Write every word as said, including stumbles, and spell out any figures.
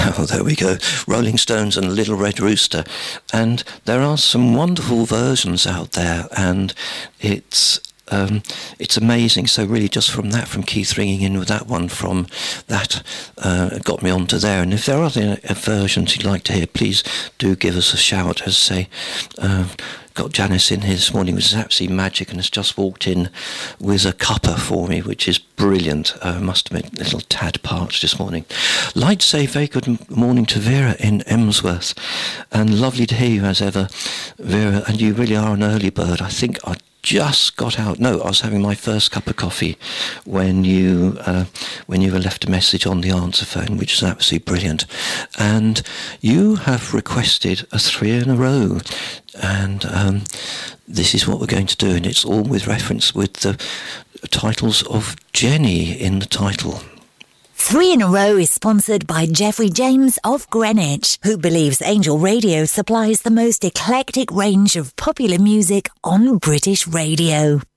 Oh, there we go. Rolling Stones and Little Red Rooster. And there are some wonderful versions out there, and it's Um, it's amazing. So really just from that, from Keith ringing in with that one, from that uh, got me onto there. And if there are other versions you'd like to hear, please do give us a shout. As I say, uh, got Janice in here this morning, which is absolutely magic, and has just walked in with a cuppa for me, which is brilliant. Uh, must have been a little tad parched this morning. Like to say very good morning to Vera in Emsworth, and lovely to hear you as ever, Vera, and you really are an early bird. I think I just got out. No, I was having my first cup of coffee when you uh, when you left a message on the answer phone, which is absolutely brilliant. And you have requested a three in a row, and um, this is what we're going to do, and it's all with reference with the titles of Jenny in the title. Three in a Row is sponsored by Jeffrey James of Greenwich, who believes Angel Radio supplies the most eclectic range of popular music on British radio.